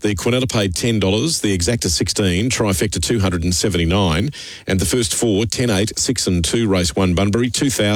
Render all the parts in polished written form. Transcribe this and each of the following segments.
The Quinella paid $10, the Exacta 16, Trifecta $279, and the first four, 10, 8, 6 and 2, race 1 Bunbury,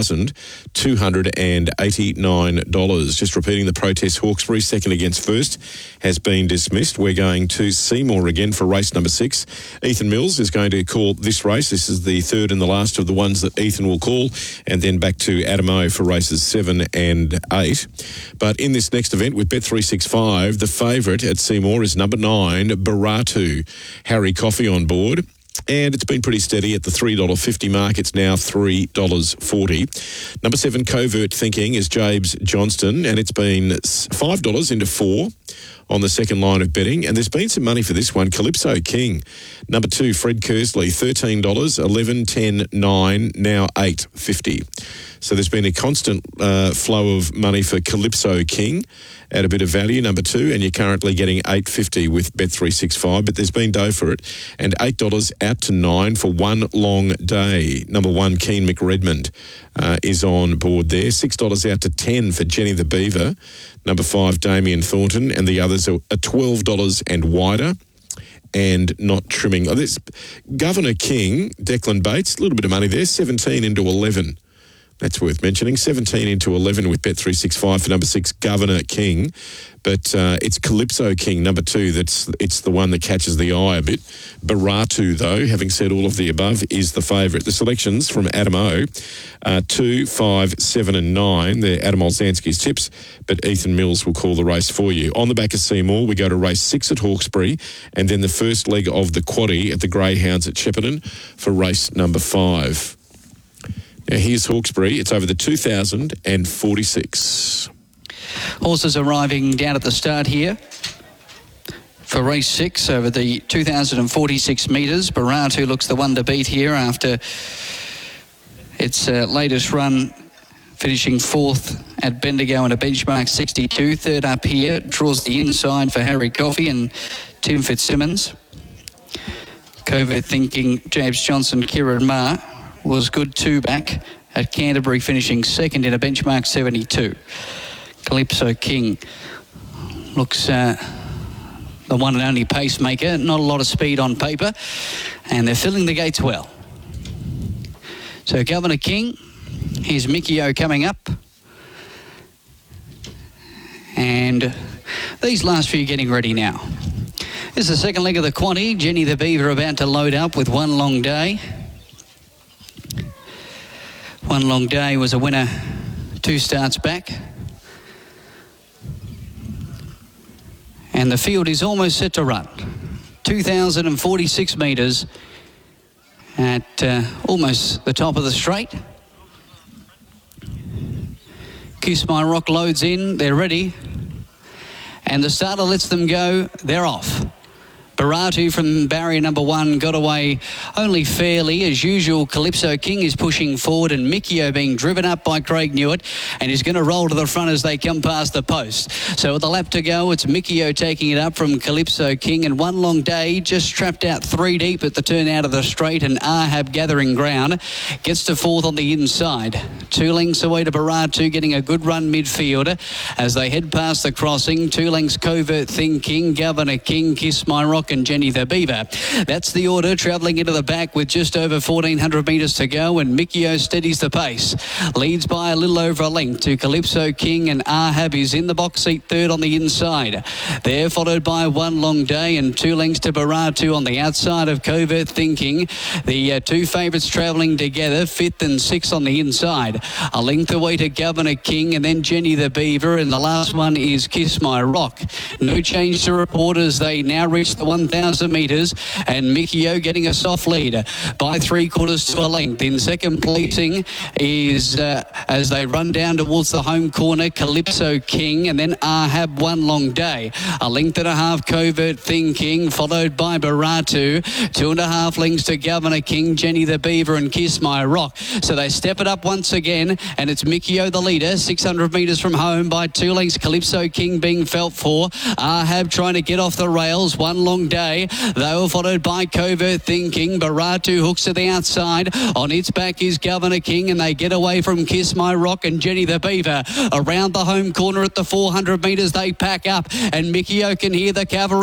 $2,289. Just repeating the protest, Hawkesbury, second against first, has been dismissed. We're going to Seymour again for race number 6. Ethan Mills is going to call this race. This is the third and the last of the ones that Ethan will call, and then back to Adamo for races 7 and 8. But in this next event with Bet365, the favourite at Seymour is number 9, Baratu. Harry Coffey on board. And it's been pretty steady at the $3.50 mark. It's now $3.40. Number 7, Covert Thinking, is Jabes Johnston, and it's been $5 into 4 on the second line of betting. And there's been some money for this one. Calypso King, number 2, Fred Kersley, $13, 11, 10, 9, now $8.50. So there's been a constant flow of money for Calypso King at a bit of value, number 2, and you're currently getting $8.50 with Bet365, but there's been dough for it. And $8 out to 9 for One Long Day. Number 1, Keen McRedmond is on board there. $6 out to 10 for Jenny the Beaver. Number 5, Damien Thornton, and the others are $12 and wider and not trimming. This Governor King, Declan Bates, a little bit of money there, 17 into 11. That's worth mentioning. 17 into 11 with Bet365 for number 6, Governor King. But it's Calypso King, number 2. It's the one that catches the eye a bit. Baratu, though, having said all of the above, is the favourite. The selections from Adamo, 2, 5, 7 and 9. They're Adam Olzanski's tips, but Ethan Mills will call the race for you. On the back of Seymour, we go to race 6 at Hawkesbury, and then the first leg of the quaddie at the Greyhounds at Shepparton for race number 5. Now, here's Hawkesbury. It's over the 2,046. Horses arriving down at the start here for race 6 over the 2,046 metres. Baratu looks the one to beat here after its latest run, finishing 4th at Bendigo in a benchmark 62. Third up here, draws the inside for Harry Coffey and Tim Fitzsimmons. Covert Thinking, James Johnson, Kieran Maher was good 2 back at Canterbury, finishing 2nd in a benchmark 72. Calypso King looks the one and only pacemaker. Not a lot of speed on paper, and they're filling the gates well. So Governor King, here's Mickey O coming up. And these last few getting ready now. This is the second leg of the quaddie. Jenny the Beaver about to load up with One Long Day. One Long Day was a winner 2 starts back. And the field is almost set to run. 2,046 metres at almost the top of the straight. Kiss My Rock loads in, they're ready. And the starter lets them go, they're off. Baratu from barrier number 1 got away only fairly. As usual, Calypso King is pushing forward, and Mickey being driven up by Craig Newitt, and he's going to roll to the front as they come past the post. So with a lap to go, it's Mickey taking it up from Calypso King, and One Long Day just trapped out 3 deep at the turn out of the straight, and Ahab gathering ground. Gets to 4th on the inside. 2 lengths away to Baratu, getting a good run midfield as they head past the crossing. 2 lengths Covert Thinking, Governor King, Kiss My Rock and Jenny the Beaver. That's the order, travelling into the back with just over 1,400 metres to go, and Mickey steadies the pace. Leads by a little over a length to Calypso King, and Ahab is in the box seat 3rd on the inside. They're followed by One Long Day and 2 lengths to Baratu on the outside of Covert Thinking. The 2 favourites travelling together, 5th and 6th on the inside. A length away to Governor King and then Jenny the Beaver, and the last one is Kiss My Rock. No change to report as they now reach the 1,000 metres, and Mickey getting a soft lead by 3/4 to a length. In second placing is, as they run down towards the home corner, Calypso King, and then Ahab One Long Day. A length and a half Covert Thinking, followed by Baratu. 2.5 lengths to Governor King, Jenny the Beaver and Kiss My Rock. So they step it up once again, and it's Mickey the leader, 600 metres from home by 2 lengths. Calypso King being felt for. Ahab trying to get off the rails. One Long Day. They were followed by Covert Thinking. Baratu hooks to the outside. On its back is Governor King, and they get away from Kiss My Rock and Jenny the Beaver. Around the home corner at the 400 metres they pack up, and Mickey can hear the cavalry